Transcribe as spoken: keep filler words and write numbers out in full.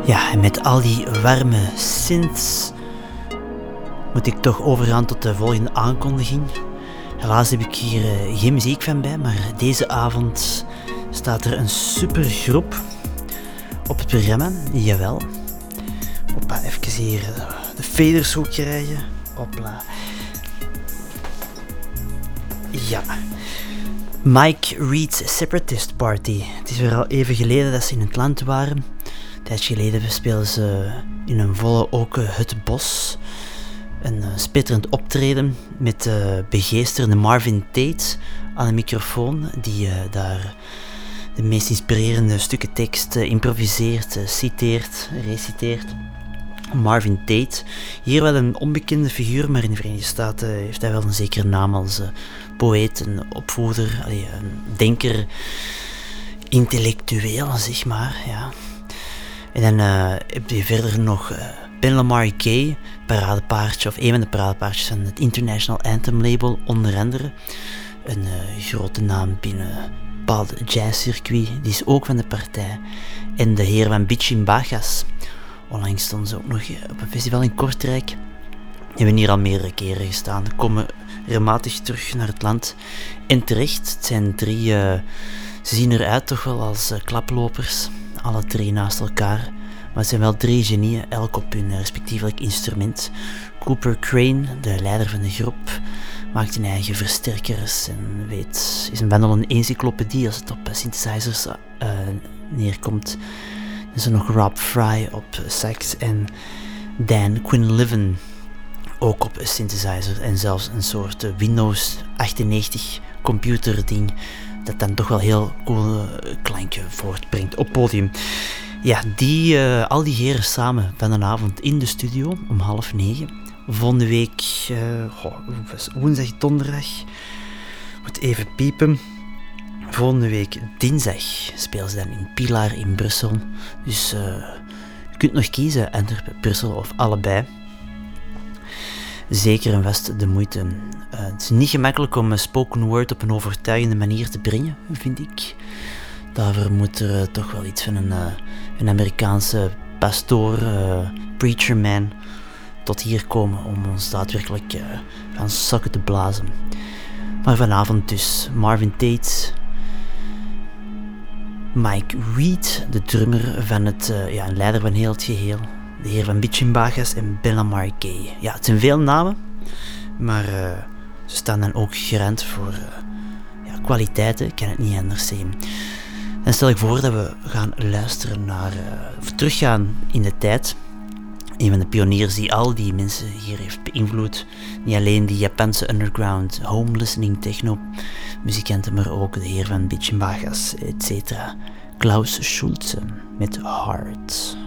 Ja, en met al die warme synths moet ik toch overgaan tot de volgende aankondiging. Helaas heb ik hier uh, geen muziek van bij, maar deze avond staat er een supergroep op het programma. Jawel. Hoppa, even hier uh, de faders ook krijgen. Hopla. Ja. Mike Reed's Separatist Party. Het is weer al even geleden dat ze in het land waren. Een tijdje geleden speelden ze in een volle oken het bos. Een uh, spitterend optreden met de uh, begeesterde Marvin Tate aan de microfoon, die uh, daar de meest inspirerende stukken tekst uh, improviseert, uh, citeert, reciteert. Marvin Tate, hier wel een onbekende figuur, maar in de Verenigde Staten heeft hij wel een zekere naam als uh, poëet, een opvoeder, allee, een denker, intellectueel, zeg maar. Ja. En dan uh, heb je verder nog uh, Ben Lamar Gay, paradepaardje, of een van de paradepaardjes van het International Anthem label, onder andere. Een uh, grote naam binnen een bepaald jazzcircuit, die is ook van de partij. En de heer van Bichinbagas. Onlangs stonden ze ook nog op een festival in Kortrijk. Die hebben hier al meerdere keren gestaan. Komen regelmatig terug naar het land. En terecht, het zijn drie, uh, ze zien eruit toch wel als uh, klaplopers. Alle drie naast elkaar. Maar het zijn wel drie genieën, elk op hun uh, respectievelijk instrument. Cooper Crane, de leider van de groep, maakt hun eigen versterkers en weet, is een band een encyclopedie als het op uh, synthesizers uh, neerkomt. Er is er nog Rob Fry op sax en Dan Quinlivan ook op synthesizer en zelfs een soort Windows achtennegentig computerding dat dan toch wel heel cool klankje voortbrengt op podium. Ja, die, uh, al die heren samen van een avond in de studio om half negen. Volgende week, uh, goh, woensdag, donderdag, moet even piepen. Volgende week dinsdag spelen ze dan in Pilar in Brussel. Dus uh, je kunt nog kiezen, Antwerpen, Brussel of allebei. Zeker en vast de moeite. Uh, het is niet gemakkelijk om spoken word op een overtuigende manier te brengen, vind ik. Daarvoor moet er uh, toch wel iets van een, uh, een Amerikaanse pastoor, uh, preacher man, tot hier komen om ons daadwerkelijk uh, van sokken te blazen. Maar vanavond dus Marvin Tate, Mike Reed, de drummer van het, uh, ja, een leider van heel het geheel, de heer van Bichinbagas en Ben Lamar Gay. Ja, het zijn veel namen, maar uh, ze staan dan ook garant voor uh, ja, kwaliteiten, ik kan het niet anders zeggen. Dan stel ik voor dat we gaan luisteren naar, uh, of teruggaan in de tijd. Een van de pioniers die al die mensen hier heeft beïnvloed. Niet alleen die Japanse underground home listening techno muzikanten, maar ook de heer van Bichinbagas, et cetera. Klaus Schulze met Heart.